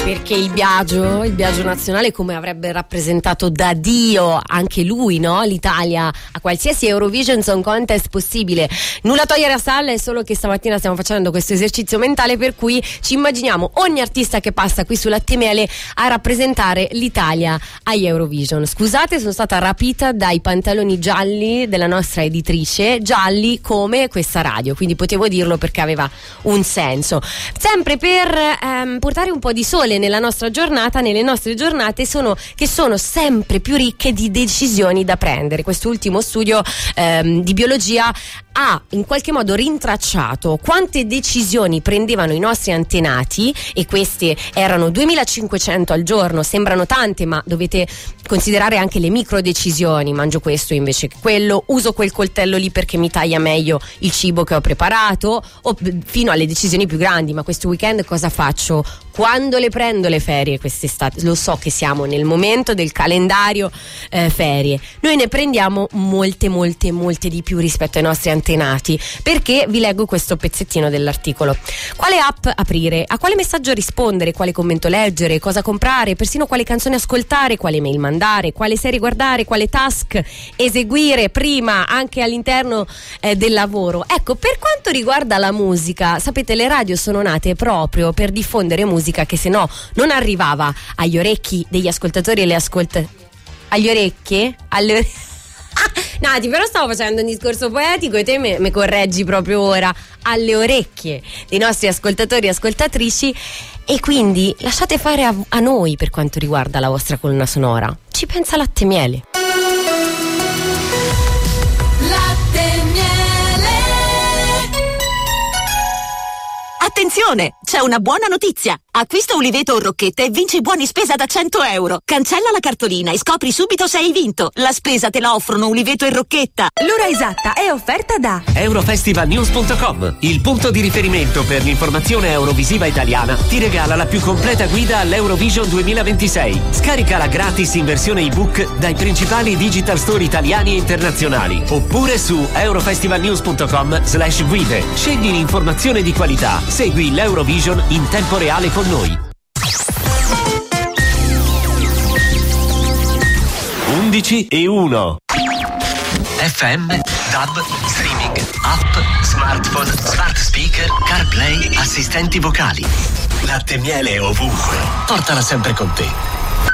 Perché il Biagio nazionale, come avrebbe rappresentato da Dio anche lui, no? L'Italia a qualsiasi Eurovision Song Contest possibile. Nulla togliere a Salla, è solo che stamattina stiamo facendo questo esercizio mentale per cui ci immaginiamo ogni artista che passa qui sulla Temele a rappresentare l'Italia agli Eurovision. Scusate, sono stata rapita dai pantaloni gialli della nostra editrice, gialli come questa radio, quindi potevo dirlo perché aveva un senso. Sempre per portare un po' di sole nella nostra giornata, nelle nostre giornate che sono sempre più ricche di decisioni da prendere. Quest'ultimo studio di biologia ha in qualche modo rintracciato quante decisioni prendevano i nostri antenati, e queste erano 2500 al giorno. Sembrano tante, ma dovete considerare anche le micro decisioni: mangio questo invece che quello, uso quel coltello lì perché mi taglia meglio il cibo che ho preparato, o fino alle decisioni più grandi: ma questo weekend cosa faccio? Quando le prendo le ferie quest'estate? Lo so che siamo nel momento del calendario ferie, noi ne prendiamo molte di più rispetto ai nostri antenati, perché vi leggo questo pezzettino dell'articolo. Quale app aprire, a quale messaggio rispondere, quale commento leggere, cosa comprare, persino quale canzone ascoltare, quale mail mandare, quale serie guardare, quale task eseguire prima anche all'interno del lavoro. Ecco, per quanto riguarda la musica, sapete, le radio sono nate proprio per diffondere musica che se no non arrivava agli orecchi degli ascoltatori e le agli orecchie? Nati, però stavo facendo un discorso poetico e te mi correggi proprio ora. Alle orecchie dei nostri ascoltatori e ascoltatrici, e quindi lasciate fare a noi per quanto riguarda la vostra colonna sonora. Ci pensa Latte Miele. Attenzione, c'è una buona notizia! Acquista Uliveto o Rocchetta e vinci buoni spesa da 100 euro. Cancella la cartolina e scopri subito se hai vinto. La spesa te la offrono Uliveto e Rocchetta. L'ora esatta è offerta da Eurofestivalnews.com, il punto di riferimento per l'informazione eurovisiva italiana. Ti regala la più completa guida all'Eurovision 2026. Scaricala gratis in versione ebook dai principali digital store italiani e internazionali, oppure su eurofestivalnews.com/guide. Scegli l'informazione di qualità. Segui l'Eurovision in tempo reale con noi. 11:01 FM, DAB, streaming, app, smartphone, smart speaker, CarPlay, assistenti vocali. Latte Miele ovunque. Portala sempre con te.